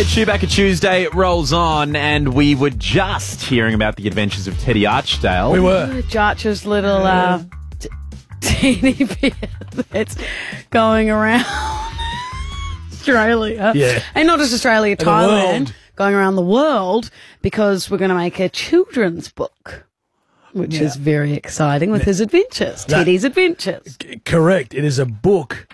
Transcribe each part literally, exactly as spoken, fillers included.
Chewbacca Tuesday rolls on, and we were just hearing about the adventures of Teddy Archdale. We were. Jarch's little uh, t- teeny bear that's going around Australia. Yeah. And not just Australia, the Thailand. world. Going around the world because we're going to make a children's book, which Yeah. is very exciting with his adventures, That- Teddy's adventures. C- Correct. It is a book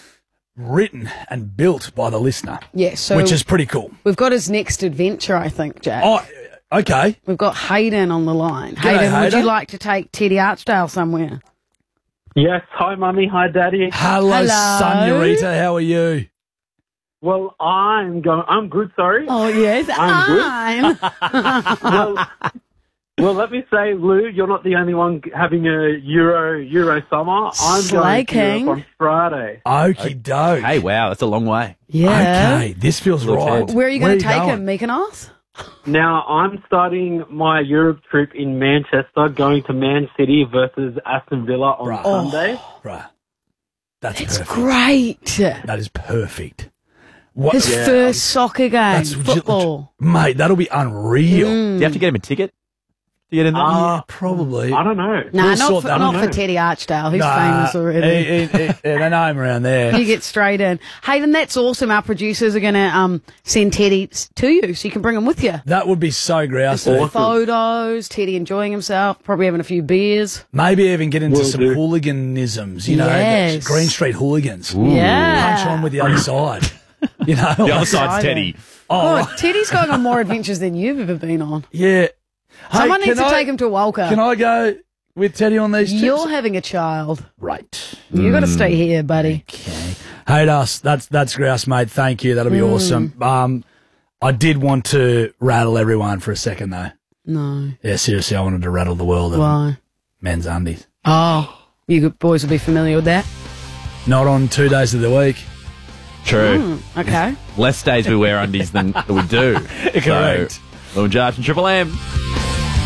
written and built by the listener, Yeah, so which is pretty cool. we've got his next adventure, I think, Jack. Oh, okay. We've got Hayden on the line. G'day, Hayden, would Hayden. you like to take Teddy Archdale somewhere? Yes, hi mummy, hi daddy. Hello, Hello. Senorita. How are you? Well, I'm going. I'm good. Sorry. Oh, yes, I'm good. I'm. Well, well, let me say, Lou, you're not the only one having a Euro Euro summer. I'm Slay going to King. Europe on Friday. Okie doke. Hey, wow, that's a long way. Yeah. Okay, this feels Looks right. good. Where are you going to take going? him, Mykonos? Now, I'm starting my Europe trip in Manchester, going to Man City versus Aston Villa on Right. Sunday. Right. That's It's perfect. great. That is perfect. What? His Yeah. first soccer game, That's legit- football. Mate, that'll be unreal. Mm. Do you have to get him a ticket to get in there? Uh, Yeah, probably. I don't know. Nah, We'll not sort for, that not out. for Teddy Archdale. He's Nah, famous already. he- he- he- yeah, they know him around there. You get straight in. Hayden, that's awesome. Our producers are going to um, send Teddy s- to you so you can bring him with you. That would be so grousy. Awesome. Photos, Teddy enjoying himself, probably having a few beers. Maybe even get into Will some do. hooliganisms, you know, Yes. the Green Street hooligans. Yeah. Punch on with the other side. You know, The other like- side's Exciting. Teddy. oh, God, right. Teddy's going on more adventures than you've ever been on. yeah. Hey, Someone can needs to I- take him to Walker. Can I go with Teddy on these trips? You're having a child. Right. You got to stay here, buddy. Okay. Hey, us. That's that's grouse, mate. Thank you. That'll be Mm. awesome. Um, I did want to rattle everyone for a second, though. No. Yeah, seriously, I wanted to rattle the world of Why? men's undies. Oh, you good boys will be familiar with that. Not on two days of the week. True. Okay. Less days we wear undies than, than we do. Correct. So, Lou and Jarch and Triple M.